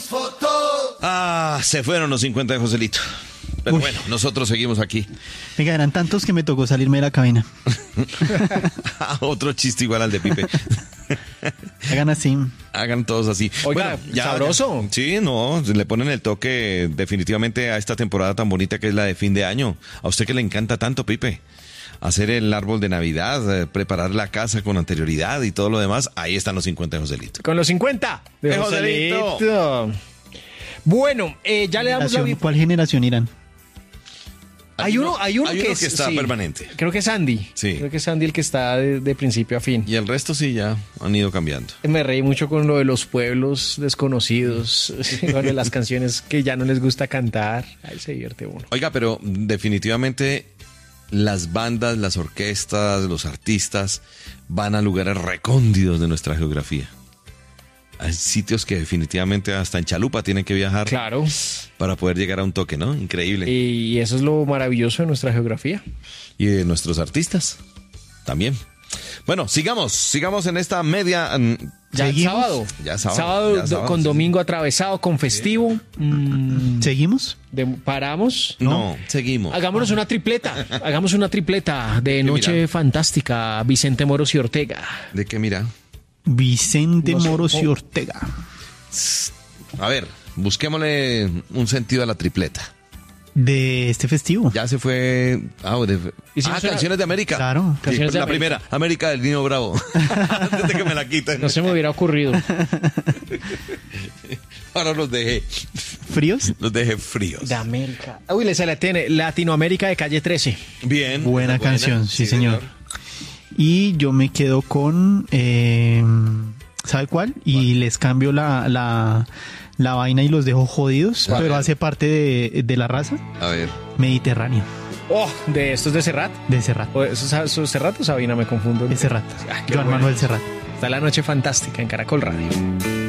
Se fueron los 50 de Joselito. Pero bueno, nosotros seguimos aquí. Venga, eran tantos que me tocó salirme de la cabina. Otro chiste igual al de Pipe. Hagan así. Hagan todos así. Oiga, sabroso. Sí, no, le ponen el toque definitivamente a esta temporada tan bonita que es la de fin de año. A usted que le encanta tanto, Pipe. Hacer el árbol de Navidad, preparar la casa con anterioridad y todo lo demás. Ahí están los 50 de Joselito. Con los 50 de Joselito. Bueno, ya le damos la bienvenida. ¿Cuál generación irán? Hay uno que está permanente. Creo que es Andy. Sí. Creo que es Andy el que está de principio a fin. Y el resto sí ya han ido cambiando. Me reí mucho con lo de los pueblos desconocidos, con las canciones que ya no les gusta cantar. Ahí se divierte uno. Oiga, pero definitivamente las bandas, las orquestas, los artistas van a lugares recónditos de nuestra geografía. Hay sitios que definitivamente hasta en chalupa tienen que viajar. Claro. Para poder llegar a un toque, ¿no? Increíble. Y eso es lo maravilloso de nuestra geografía. Y de nuestros artistas también. Bueno, sigamos en esta media... Ya sábado. Sábado con domingo atravesado, con festivo. ¿Seguimos? ¿Paramos? No, seguimos. Hagamos una tripleta de Noche Fantástica, Vicente Moros y Ortega. ¿De qué mira? Vicente Moros y Ortega. A ver, busquémosle un sentido a la tripleta. De este festivo. Ya se fue... Canciones de América. Claro. Canciones de la América. primera, América del Niño Bravo. Antes de que me la quiten. No se me hubiera ocurrido. Ahora los dejé. ¿Fríos? Los dejé fríos. De América. Uy, le tiene Latinoamérica de Calle 13. Bien. Buena canción, sí señor. Y yo me quedo con... ¿sabe cuál? Y les cambio la vaina y los dejo jodidos, pero hace parte de la raza. A ver. Mediterráneo. ¿De estos de Serrat? De Serrat. ¿Esos Serrat o Sabina? Me confundo. De Serrat. Qué Joan bueno. Manuel Serrat. Está la Noche Fantástica en Caracol Radio.